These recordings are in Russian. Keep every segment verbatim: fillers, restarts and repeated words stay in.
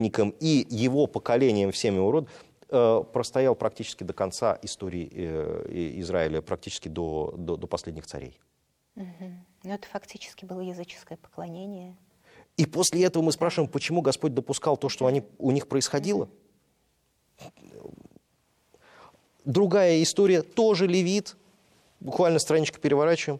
и его поколением, всем его родом, э, простоял практически до конца истории э, Израиля, практически до, до, до последних царей. Угу. Но это фактически было языческое поклонение. И после этого мы спрашиваем, почему Господь допускал то, что они, у них происходило. Другая история, тоже левит, буквально страничку переворачиваем,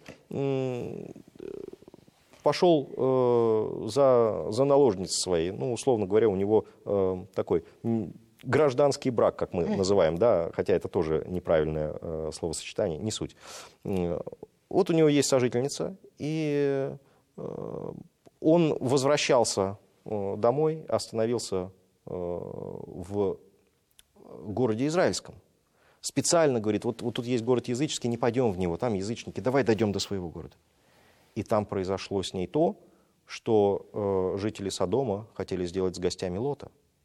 пошел э, за, за наложницей своей, ну, условно говоря, у него э, такой гражданский брак, как мы называем, да, хотя это тоже неправильное э, словосочетание, не суть. Вот у него есть сожительница, и э, он возвращался э, домой, остановился э, в городе Израильском. Специально говорит, вот, вот тут есть город языческий, не пойдем в него, там язычники, давай дойдем до своего города. И там произошло с ней то, что э, жители Содома хотели сделать с гостями Лота.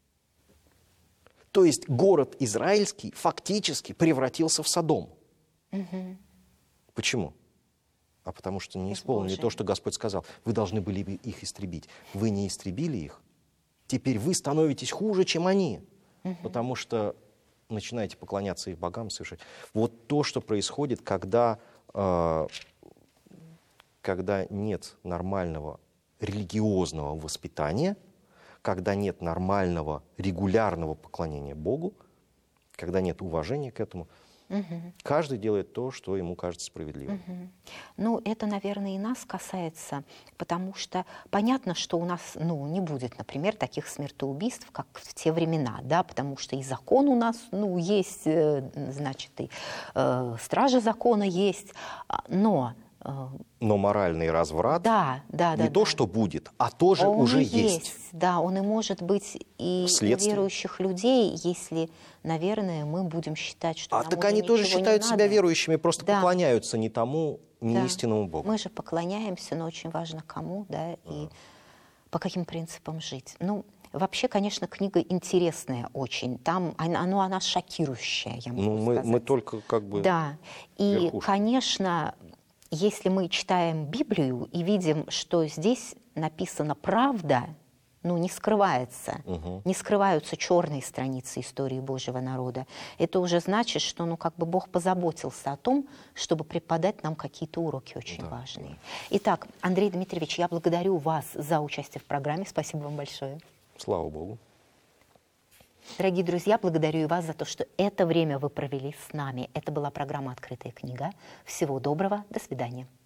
То есть город Израильский фактически превратился в Содом. Угу. Почему? А потому что не исполнили то, что Господь сказал. Вы должны были их истребить. Вы не истребили их. Теперь вы становитесь хуже, чем они. Угу. Потому что начинаете поклоняться их богам, совершать. Вот то, что происходит, когда, э, когда нет нормального религиозного воспитания, когда нет нормального регулярного поклонения Богу, когда нет уважения к этому, угу. Каждый делает то, что ему кажется справедливым. Угу. Ну, это, наверное, и нас касается, потому что понятно, что у нас, ну, не будет, например, таких смертоубийств, как в те времена, да, потому что и закон у нас, ну, есть, значит, и э, стража закона есть, но... Но моральный разврат да, да, не да, то, да. что будет, а тоже он уже есть. есть. Да, он и может быть и у верующих людей, если, наверное, мы будем считать, что А нам так уже они тоже считают себя надо. верующими, просто да. поклоняются не тому, не да. истинному Богу. Мы же поклоняемся, но очень важно кому, да, и а. по каким принципам жить. Ну, вообще, конечно, книга интересная очень. Там оно, она шокирующая, я могу ну, мы, сказать. мы только как бы Да, и, верхушка. Конечно, если мы читаем Библию и видим, что здесь написана правда, ну, не скрывается, угу. не скрываются черные страницы истории Божьего народа, это уже значит, что, ну, как бы Бог позаботился о том, чтобы преподать нам какие-то уроки очень да. важные. Итак, Андрей Дмитриевич, я благодарю вас за участие в программе. Спасибо вам большое. Слава Богу. Дорогие друзья, благодарю и вас за то, что это время вы провели с нами. Это была программа «Открытая книга». Всего доброго, до свидания.